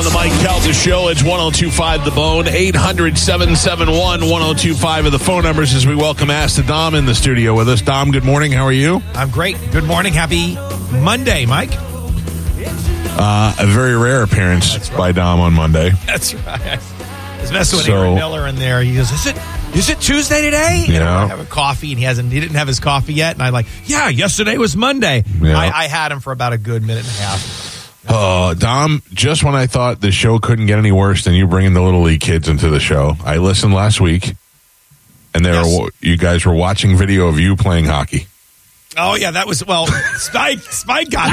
on the Mike Calta Show. It's 102.5 The Bone, 800-771-1025 are the phone numbers as we welcome Ask the Dom in the studio with us. Dom, good morning. How are you? I'm great. Good morning. Happy Monday, Mike. A very rare appearance by Dom on Monday. That's right. I was messing with Aaron Miller in there. He goes, Is it Tuesday today? Yeah. I have a coffee, and he didn't have his coffee yet. And I'm like, yeah, yesterday was Monday. Yeah. I had him for about a good minute and a half. Dom, just when I thought the show couldn't get any worse than you bringing the Little League kids into the show, I listened last week, and you guys were watching video of you playing hockey. Oh, yeah, that was, Spike got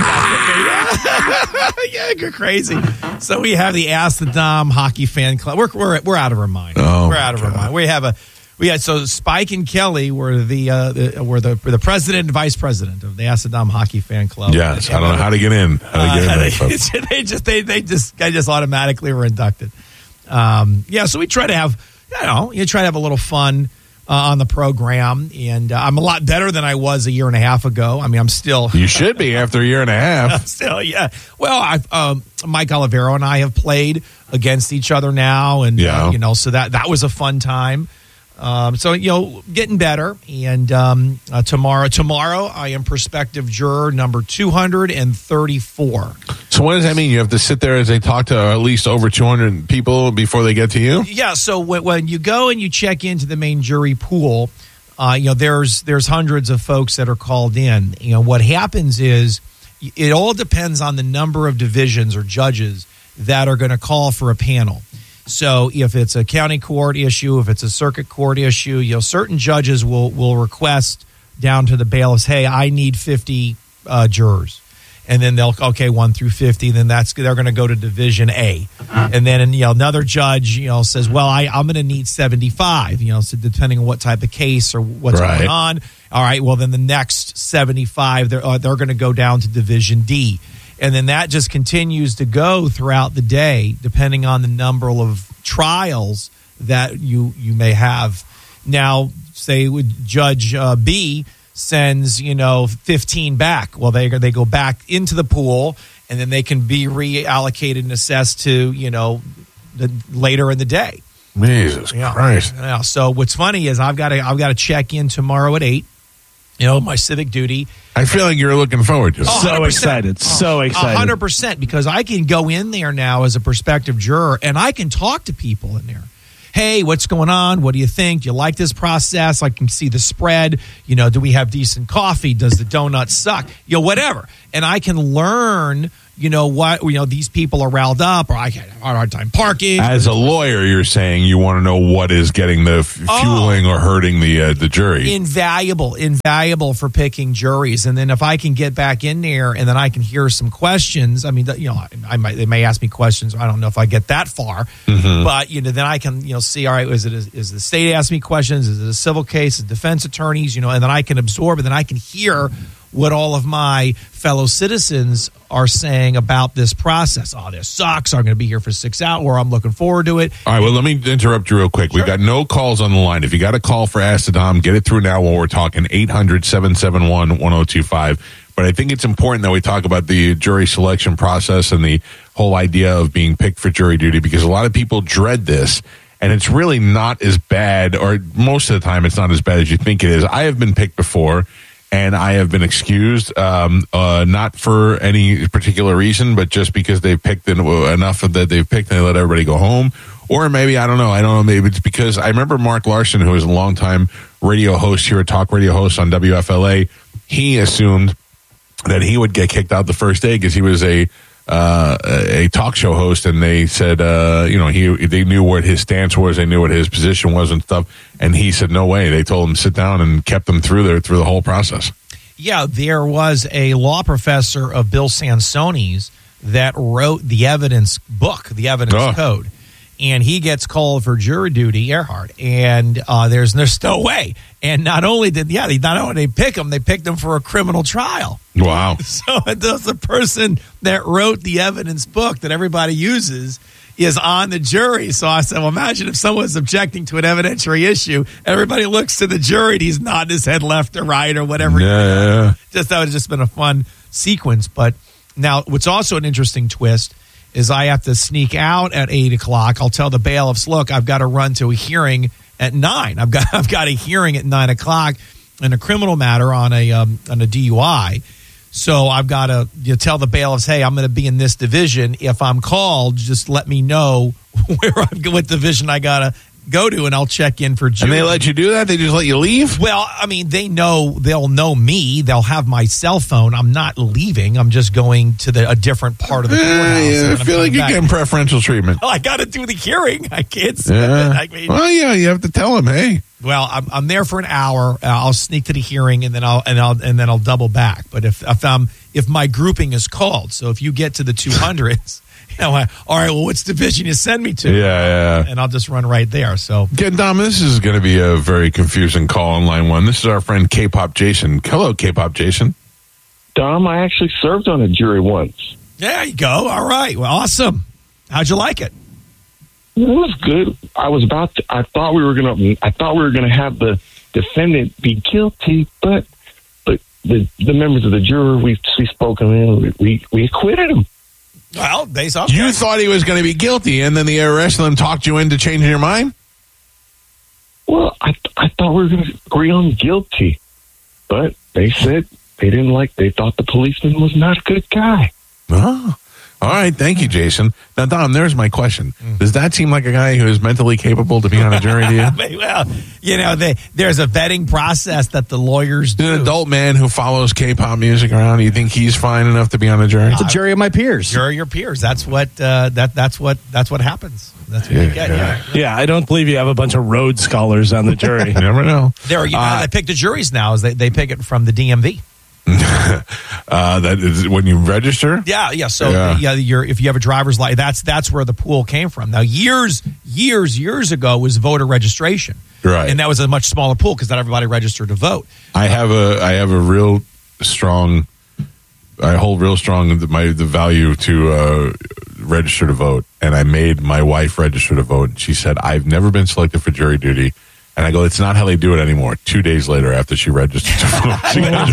that with me. Yeah, you're crazy. So we have the Ask the Dom Hockey Fan Club. We're out of our mind. Oh, we're out of our mind. So Spike and Kelly were the president and vice president of the Ask the Dom Hockey Fan Club. Yes, I don't know how to get in. They just automatically were inducted. So we try to have a little fun on the program, and I'm a lot better than I was a year and a half ago. I mean, I'm still. You should be after a year and a half. Still, yeah. Well, Mike Olivero and I have played against each other now, and so that was a fun time. Getting better. And tomorrow I am prospective juror number 234. So what does that mean? You have to sit there as they talk to at least over 200 people before they get to you? Yeah. So when you go and you check into the main jury pool, there's hundreds of folks that are called in. What happens is it all depends on the number of divisions or judges that are going to call for a panel. So if it's a county court issue, if it's a circuit court issue, certain judges will request down to the bailiffs, hey, I need 50 jurors. And then they'll, 1 through 50, then they're going to go to Division A. And then another judge, says, well, I'm going to need 75, so depending on what type of case or what's going on. All right, well, then the next 75, they're going to go down to Division D. And then that just continues to go throughout the day, depending on the number of trials that you may have. Now, say Judge B sends 15 back. Well, they go back into the pool, and then they can be reallocated and assessed to later in the day. Jesus Christ! Yeah. So what's funny is I've got to check in tomorrow at 8. My civic duty. I feel like you're looking forward to it. So excited. 100%, because I can go in there now as a prospective juror, and I can talk to people in there. Hey, what's going on? What do you think? Do you like this process? I can see the spread. Do we have decent coffee? Does the donut suck? Whatever. And I can learn, these people are riled up, or I have a hard time parking. As a lawyer, you're saying you want to know what is getting the fueling or hurting the jury. Invaluable for picking juries. And then if I can get back in there and then I can hear some questions, I mean, they may ask me questions. I don't know if I get that far, but then I can see, all right, is the state asking me questions? Is it a civil case? Is it defense attorneys? And then I can absorb, and then I can hear what all of my fellow citizens are saying about this process. Oh, this sucks. I'm going to be here for 6 hours, or I'm looking forward to it. All right, well, let me interrupt you real quick. Sure. We've got no calls on the line. If you got a call for Ask the Dom, get it through now while we're talking, 800-771-1025. But I think it's important that we talk about the jury selection process and the whole idea of being picked for jury duty, because a lot of people dread this, and it's really not as bad, or most of the time it's not as bad as you think it is. I have been picked before, and I have been excused, not for any particular reason, but just because they've picked enough that they've picked and they let everybody go home. Or maybe, I don't know, maybe it's because I remember Mark Larson, who was a longtime radio host here, a talk radio host on WFLA. He assumed that he would get kicked out the first day because he was a talk show host, and they said, they knew what his stance was, they knew what his position was and stuff, and he said, no way. They told him to sit down and kept him through the whole process. Yeah, there was a law professor of Bill Sansoni's that wrote the evidence book, the evidence code. And he gets called for jury duty, Earhart, and there's no way. And not only did they pick him, they picked him for a criminal trial. Wow! So the person that wrote the evidence book that everybody uses is on the jury. So I said, well, imagine if someone's objecting to an evidentiary issue, everybody looks to the jury and he's nodding his head left or right or whatever. Yeah. That would have just been a fun sequence. But now, what's also an interesting twist is I have to sneak out at 8 o'clock. I'll tell the bailiffs, look, I've got to run to a hearing at 9. I've got a hearing at 9 o'clock in a criminal matter on a DUI. So I've got to tell the bailiffs, hey, I'm going to be in this division. If I'm called, just let me know what division I got to go to, and I'll check in for jury. And they let you do that? They just let you leave? Well, I mean, they'll know me. They'll have my cell phone. I'm not leaving. I'm just going to a different part of the courthouse. I feel like you're getting preferential treatment. Well, I got to do the hearing. I can't skip it. I mean, well, yeah, you have to tell them, hey. Well, I'm there for an hour. I'll sneak to the hearing, and then I'll double back. But if my grouping is called, so if you get to the 200s. All right, well, which division you send me to? Yeah. And I'll just run right there. So, Dom, this is going to be a very confusing call on line 1. This is our friend K-Pop Jason. Hello, K-Pop Jason. Dom, I actually served on a jury once. There you go. All right. Well, awesome. How'd you like it? It was good. I thought we were gonna have the defendant be guilty, but the members of the jury we spoke him in, we acquitted him. Well, they saw. You thought he was going to be guilty, and then the arrest of them talked you into changing your mind? Well, I thought we were going to agree on guilty, but they said they thought the policeman was not a good guy. Oh, all right. Thank you, Jason. Now, Dom, there's my question. Does that seem like a guy who is mentally capable to be on a jury to you? Well, there's a vetting process that the lawyers do. An adult man who follows K-pop music around, do you think he's fine enough to be on a jury? It's a jury of my peers. Jury of your peers. That's what that's what happens. That's what you get. Yeah, I don't believe you have a bunch of Rhodes scholars on the jury. You never know. They pick the juries now. They pick it from the DMV. That is when you register. Yeah. So if you have a driver's license, that's where the pool came from. Now, years ago was voter registration, right? And that was a much smaller pool because not everybody registered to vote. I have a real strong. I hold real strong the value to register to vote, and I made my wife register to vote. And she said, "I've never been selected for jury duty." And I go, it's not how they do it anymore. 2 days later, after she registered to vote, she got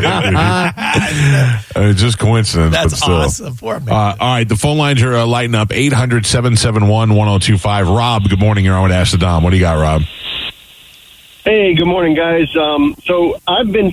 it's just coincidence. That's but still. awesome. Poor man. All right, the phone lines are lighting up. 800-771-1025. Rob, good morning. You're on with Ask the Dom. What do you got, Rob? Hey, good morning, guys. So I've been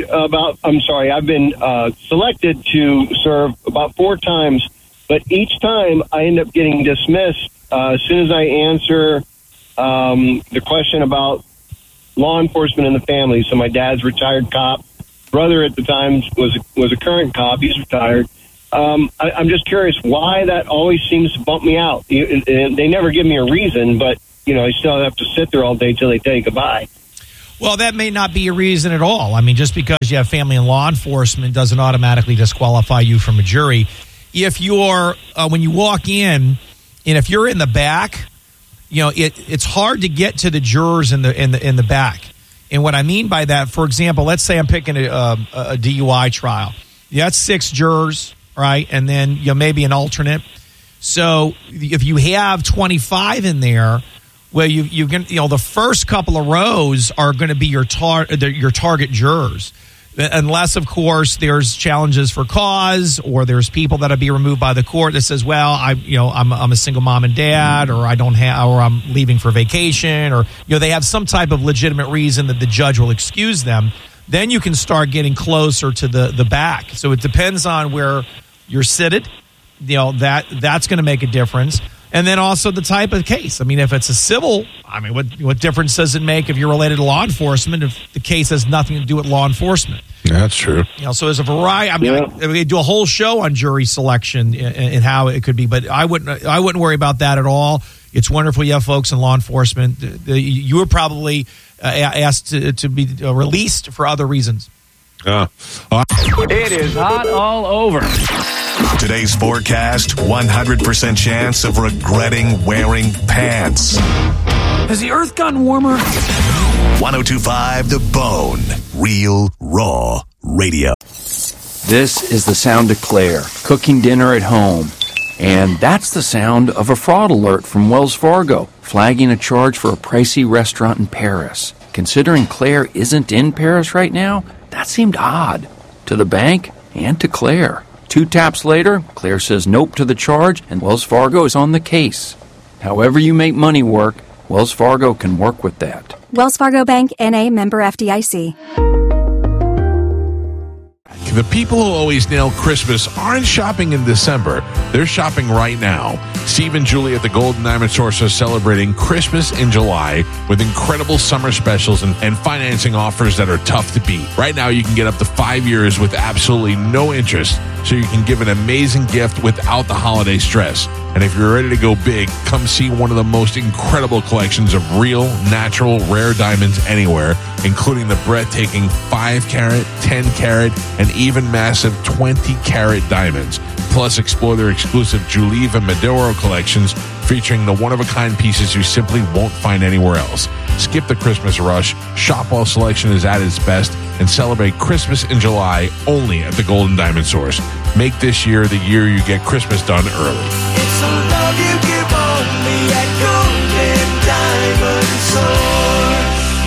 I've been selected to serve about 4 times, but each time I end up getting dismissed as soon as I answer the question about law enforcement and the family. So my dad's retired cop, brother at the time was a current cop. He's retired. I'm just curious why that always seems to bump me out. They never give me a reason, but I still have to sit there all day till they tell you goodbye. Well, that may not be a reason at all. I mean, just because you have family in law enforcement doesn't automatically disqualify you from a jury. If you're when you walk in, and if you're in the back, it's hard to get to the jurors in the back. And what I mean by that, for example, let's say I'm picking a DUI trial. You got 6 jurors, right? And then maybe an alternate. So if you have 25 in there, well, you can the first couple of rows are going to be your target jurors. Unless, of course, there's challenges for cause, or there's people that'll be removed by the court that says, "Well, I'm a single mom and dad, or I don't have, or I'm leaving for vacation, or they have some type of legitimate reason that the judge will excuse them." Then you can start getting closer to the back. So it depends on where you're seated. That's going to make a difference. And then also the type of case. I mean, if it's a civil, what difference does it make if you're related to law enforcement if the case has nothing to do with law enforcement? Yeah, that's true. So there's a variety. We do a whole show on jury selection and how it could be, but I wouldn't worry about that at all. It's wonderful you have folks in law enforcement. You were probably asked to be released for other reasons. It is hot all over. Today's forecast, 100% chance of regretting wearing pants. Has the earth gotten warmer? 102.5 The Bone. Real, raw radio. This is the sound of Claire, cooking dinner at home. And that's the sound of a fraud alert from Wells Fargo, flagging a charge for a pricey restaurant in Paris. Considering Claire isn't in Paris right now, that seemed odd to the bank and to Claire. 2 taps later, Claire says nope to the charge, and Wells Fargo is on the case. However you make money work, Wells Fargo can work with that. Wells Fargo Bank, N.A., member FDIC. The people who always nail Christmas aren't shopping in December. They're shopping right now. Steve and Julie at the Golden Diamond Source are celebrating Christmas in July with incredible summer specials and financing offers that are tough to beat. Right now, you can get up to 5 years with absolutely no interest, so you can give an amazing gift without the holiday stress. And if you're ready to go big, come see one of the most incredible collections of real, natural, rare diamonds anywhere, including the breathtaking 5-carat, 10-carat, and even massive 20-carat diamonds. Plus, explore their exclusive Julieve and Maduro collections featuring the one-of-a-kind pieces you simply won't find anywhere else. Skip the Christmas rush, shop while selection is at its best, and celebrate Christmas in July only at the Golden Diamond Source. Make this year the year you get Christmas done early. It's the love you give only at Golden Diamond Source.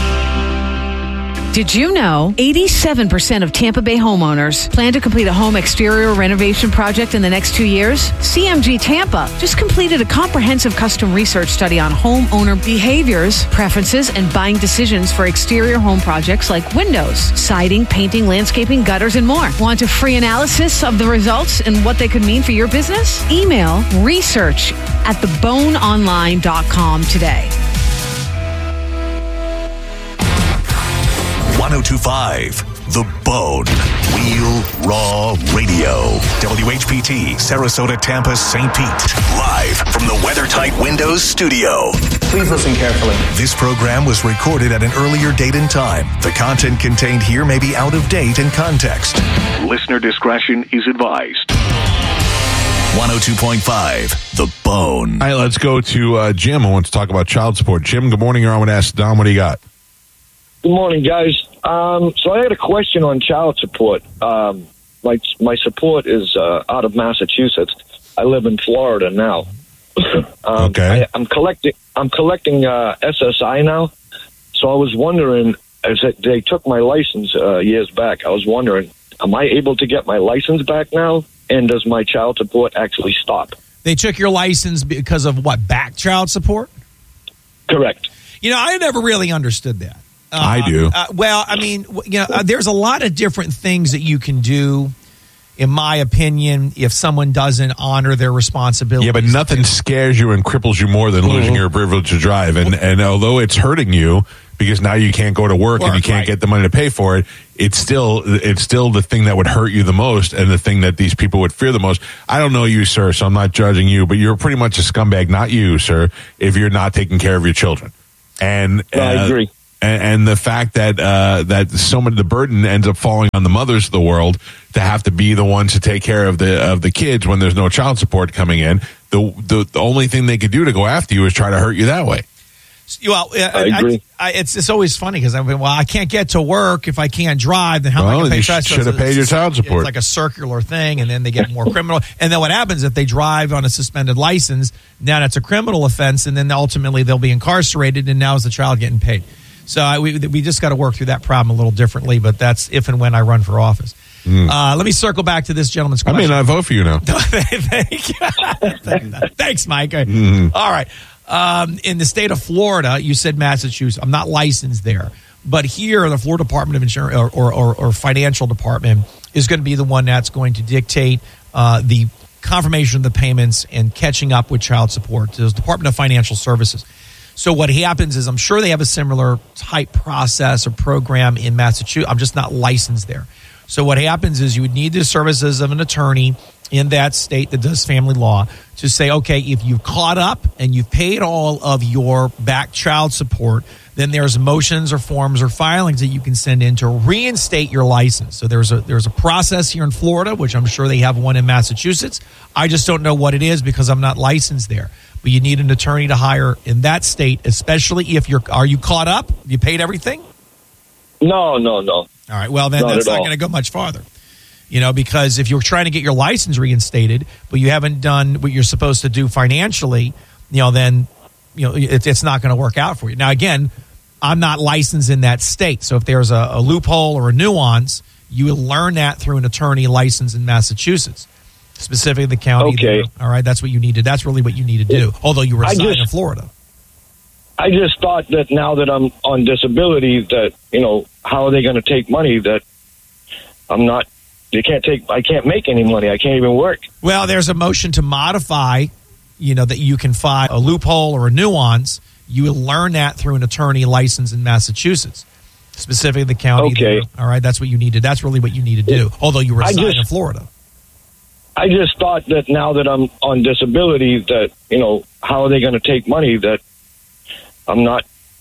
Did you know 87% of Tampa Bay homeowners plan to complete a home exterior renovation project in the next 2 years? CMG Tampa just completed a comprehensive custom research study on homeowner behaviors, preferences, and buying decisions for exterior home projects like windows, siding, painting, landscaping, gutters, and more. Want a free analysis of the results and what they could mean for your business? Email research@theboneonline.com today. 1025 The Bone. Real Raw Radio. WHPT, Sarasota, Tampa, St. Pete. Live from the WeatherTight Windows studio. Please listen carefully. This program was recorded at an earlier date and time. The content contained here may be out of date and context. Listener discretion is advised. 102.5 The Bone. All right, let's go to Jim, who wants to talk about child support. Jim, good morning. You're on with Ask Don. What do you got? Good morning, guys. So I had a question on child support. My support is out of Massachusetts. I live in Florida now. Okay. I'm collecting SSI now. So I was wondering, as they took my license years back, I was wondering, am I able to get my license back now? And does my child support actually stop? They took your license because of what, back child support? Correct. You know, I never really understood that. I do. Well, I mean, there's a lot of different things that you can do, in my opinion, if someone doesn't honor their responsibilities. Yeah, but nothing scares you and cripples you more than losing your privilege to drive. And although it's hurting you because now you can't go to work and you can't get the money to pay for it, it's still the thing that would hurt you the most and the thing that these people would fear the most. I don't know you, sir, so I'm not judging you, but you're pretty much a scumbag, not you, sir, if you're not taking care of your children. And I agree. And the fact that so much the burden ends up falling on the mothers of the world to have to be the ones to take care of the kids when there's no child support coming in. The only thing they could do to go after you is try to hurt you that way. Well, I agree. It's always funny because I can't get to work if I can't drive. Then how am I going to pay child support? You should have paid your child support. It's like a circular thing, and then they get more criminal. And then what happens if they drive on a suspended license? Now that's a criminal offense, and then ultimately they'll be incarcerated, and now is the child getting paid? So we just got to work through that problem a little differently, but that's if and when I run for office. Let me circle back to this gentleman's question. I mean, I vote for you now. Thanks, Mike. All right. In the state of Florida, you said Massachusetts. I'm not licensed there. But here, the Florida Department of Insurance or Financial Department is going to be the one that's going to dictate the confirmation of the payments and catching up with child support. The Department of Financial Services. So what happens is I'm sure they have a similar type process or program in Massachusetts. I'm just not licensed there. So what happens is you would need the services of an attorney in that state that does family law to say, okay, if you've caught up and you've paid all of your back child support, then there's motions or forms or filings that you can send in to reinstate your license. So there's a process here in Florida, which I'm sure they have one in Massachusetts. I just don't know what it is because I'm not licensed there. But you need an attorney to hire in that state, especially if are you caught up? You paid everything? No. All right. Well, then that's not going to go much farther. Because if you're trying to get your license reinstated, but you haven't done what you're supposed to do financially, then it's not going to work out for you. Now, again, I'm not licensed in that state, so if there's a loophole or a nuance, You will learn that through an attorney licensed in Massachusetts, specifically the county. Okay. All right, that's what you need to. That's really what you need to do. Although you reside in Florida. I just thought that now that I'm on disability, that, how are they going to take money that I'm not, I can't make any money. I can't even work. Well, there's a motion to modify, that you can file a loophole or a nuance. You will learn that through an attorney licensed in Massachusetts, specifically the county. Okay. All right, that's what you need to. That's really what you need to do. Although you reside in Florida. I just thought that now that I'm on disability, that, how are they going to take money that I'm not,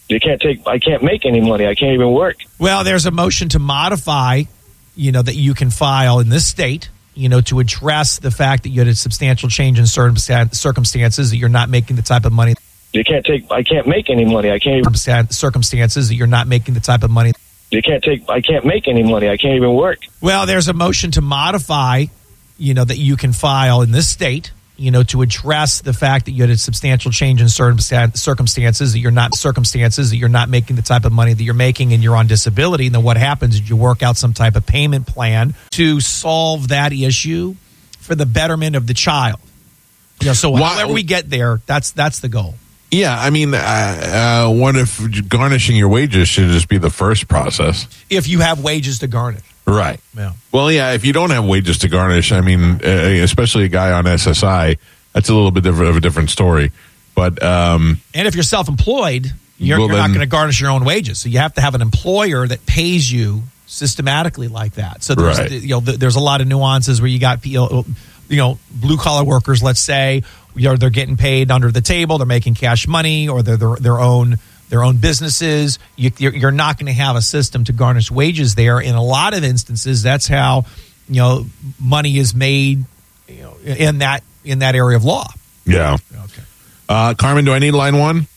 I can't make any money. I can't even work. Well, there's a motion to modify, that you can file in this state, to address the fact that you had a substantial change in certain circumstances, that you're not making the type of money. I can't make any money. I can't even, circumstances that you're not making the type of money. I can't make any money. I can't even work. Well, there's a motion to modify, that you can file in this state, to address the fact that you had a substantial change in certain circumstances, that you're not making the type of money that you're making, and you're on disability. And then what happens is you work out some type of payment plan to solve that issue for the betterment of the child. So however we get there, that's the goal. Yeah, I mean, what if garnishing your wages should just be the first process? If you have wages to garnish. Right. Yeah. Well, yeah, if you don't have wages to garnish, I mean, especially a guy on SSI, that's a little bit of a different story. But and if you're self-employed, you're not going to garnish your own wages. So you have to have an employer that pays you systematically like that. So there's there's a lot of nuances where you got blue collar workers, let's say, they're getting paid under the table, they're making cash money, or they're their own businesses. You're not going to have a system to garnish wages there. In a lot of instances, that's how money is made in that area of law. Yeah. Okay. Carmen, do I need line one?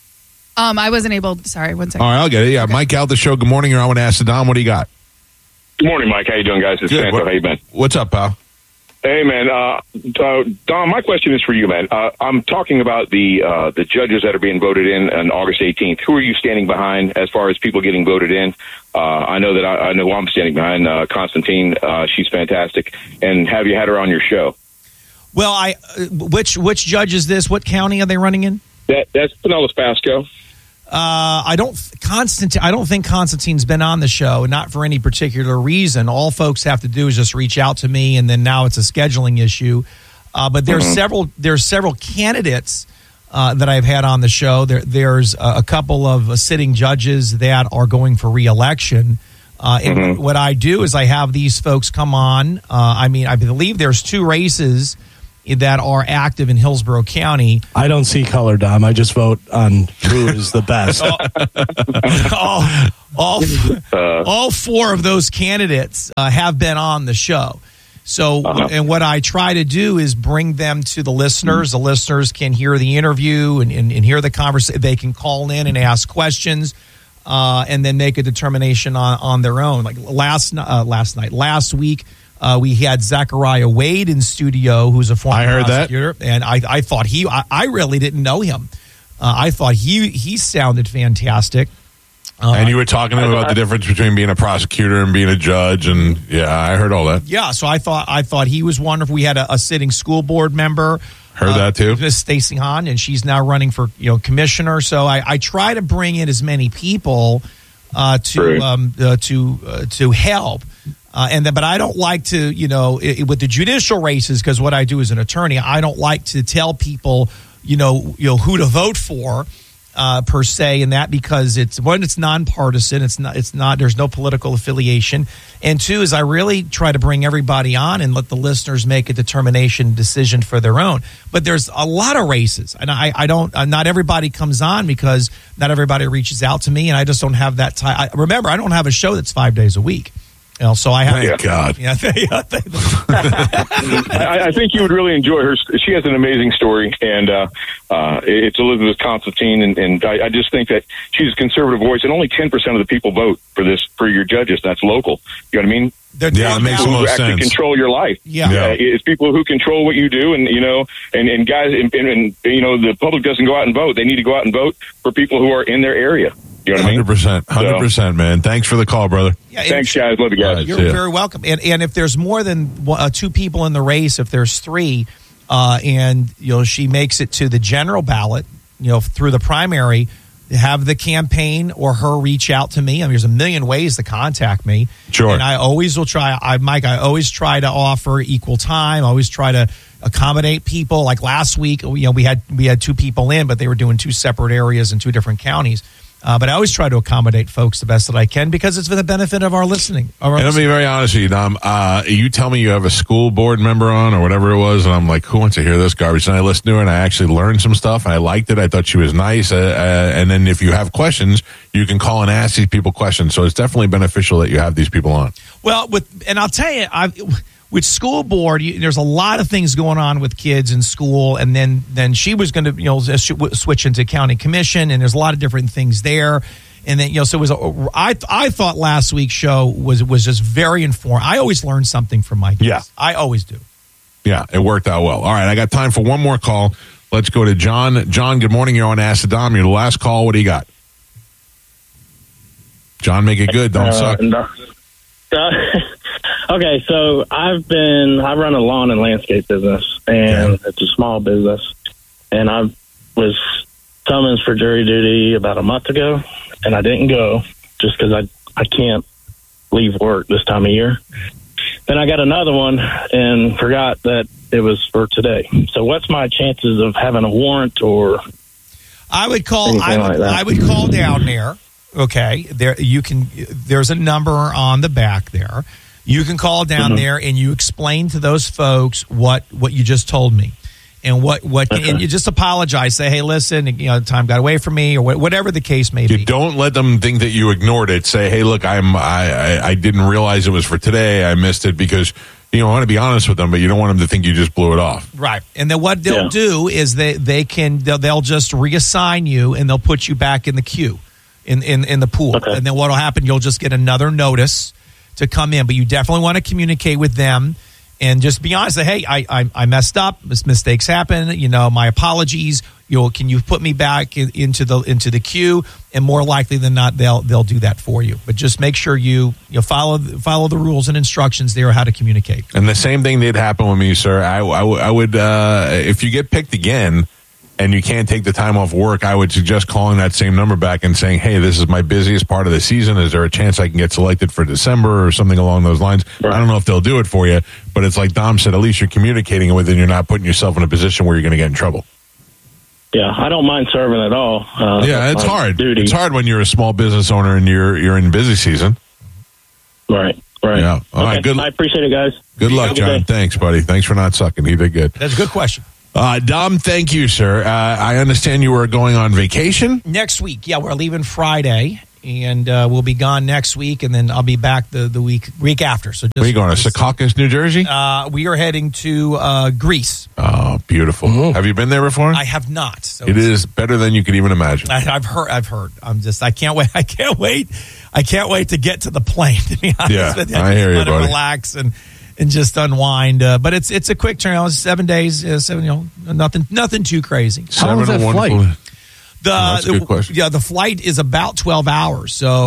I wasn't able. Sorry, one second. All right, I'll get it. Yeah, okay. Mike out the show. Good morning. You're on with Ask Don. What do you got? Good morning, Mike. How you doing, guys? It's Santo. How you been? What's up, pal? Hey, man. Don, my question is for you, man. I'm talking about the judges that are being voted in on August 18th. Who are you standing behind as far as people getting voted in? I know that I know I'm standing behind Constantine. She's fantastic. And have you had her on your show? Well, which judge is this? What county are they running in? That's Pinellas Pasco. I don't think Constantine's been on the show, not for any particular reason. All folks have to do is just reach out to me, and then now it's a scheduling issue. But there's several candidates that I've had on the show. There's a couple of sitting judges that are going for re-election. And what I do is I have these folks come on. I believe there's 2 races that are active in Hillsborough County. I don't see color, Dom. I just vote on who is the best. All 4 of those candidates have been on the show. So, and what I try to do is bring them to the listeners. The listeners can hear the interview and hear the conversation. They can call in and ask questions, and then make a determination on their own. Like last week, we had Zachariah Wade in studio, who's a former prosecutor, and I thought I really didn't know him. I thought he sounded fantastic. And you were talking about the difference between being a prosecutor and being a judge, and yeah, I heard all that. Yeah, so I thought he was wonderful. We had a sitting school board member. Heard that too. Miss Stacy Hahn, and she's now running for commissioner. So I try to bring in as many people to help. But I don't like to, with the judicial races, because what I do as an attorney, I don't like to tell people, who to vote for, per se, and that because it's nonpartisan. It's not. There's no political affiliation, and 2 is I really try to bring everybody on and let the listeners make a decision for their own. But there's a lot of races, and I don't. Not everybody comes on because not everybody reaches out to me, and I just don't have that time. Remember, I don't have a show that's 5 days a week. So I have. Thank God. I think you would really enjoy her. She has an amazing story, and it's Elizabeth Constantine, and I just think that she's a conservative voice, and only 10% of the people vote for your judges. That's local. You know what I mean? It makes the most sense. Control your life. Yeah. It's people who control what you do, and guys, and the public doesn't go out and vote. They need to go out and vote for people who are in their area. You know what I mean? 100%, man. Thanks for the call, brother. Yeah, Thanks, guys. Love you guys. You're very welcome. And if there's more than two people in the race, if there's three, and she makes it to the general ballot, through the primary, have the campaign or her reach out to me. I mean, there's a million ways to contact me. Sure. And I always will try. Mike, I always try to offer equal time. I always try to accommodate people. Like last week, we had two people in, but they were doing two separate areas in two different counties. But I always try to accommodate folks the best that I can because it's for the benefit of our listening. And I'll be very honest with you, Dom. You tell me you have a school board member on or whatever it was, and I'm like, who wants to hear this garbage? And I listened to her, and I actually learned some stuff, and I liked it. I thought she was nice. And then if you have questions, you can call and ask these people questions. So it's definitely beneficial that you have these people on. Well, and I'll tell you, with school board, there's a lot of things going on with kids in school, and then she was going to switch into county commission, and there's a lot of different things there, and then so it was. I thought last week's show was just very informed. I always learn something from my kids. Yeah, I always do. Yeah, it worked out well. All right, I got time for one more call. Let's go to John. John, good morning. You're on Ask the Dom. You're the last call. What do you got? John, make it good. Don't suck. Okay, so I run a lawn and landscape business, and it's a small business, and I was summoned for jury duty about a month ago, and I didn't go just because I can't leave work this time of year. Then I got another one and forgot that it was for today. So what's my chances of having a warrant or I would call down there. Okay, there's a number on the back there. You can call down there and you explain to those folks what you just told me, and and you just apologize. Say, hey, listen, time got away from me, or whatever the case may be. You don't let them think that you ignored it. Say, hey, look, I didn't realize it was for today. I missed it because I want to be honest with them, but you don't want them to think you just blew it off. Right. And then what they'll do is they'll just reassign you and they'll put you back in the queue in the pool. Okay. And then what'll happen? You'll just get another notice to come in, but you definitely want to communicate with them and just be honest. Say, hey, I messed up. Mistakes happen. My apologies. Can you put me back into the queue? And more likely than not, they'll do that for you. But just make sure you follow the rules and instructions there how to communicate. And the same thing did happen with me, sir. I would if you get picked again and you can't take the time off work, I would suggest calling that same number back and saying, hey, this is my busiest part of the season. Is there a chance I can get selected for December or something along those lines? Right. I don't know if they'll do it for you, but it's like Dom said, at least you're communicating with it and you're not putting yourself in a position where you're going to get in trouble. Yeah, I don't mind serving at all. It's hard. Duty. It's hard when you're a small business owner and you're in busy season. Right. Yeah. All right, good. I appreciate it, guys. Good luck, John. Thanks, buddy. Thanks for not sucking. He did good. That's a good question. Dom, thank you, sir. I understand you were going on vacation? Next week. Yeah, we're leaving Friday, and we'll be gone next week, and then I'll be back the week after. So where are you going, to Secaucus, New Jersey? We are heading to Greece. Oh, beautiful. Mm-hmm. Have you been there before? I have not. So it is better than you could even imagine. I've heard. I can't wait. I can't wait to get to the plane, to be honest with you. I hear you, buddy. Relax and just unwind. But it's a quick turnaround. 7 days. Nothing too crazy. How long is that flight? That's a good question. The flight is about 12 hours. So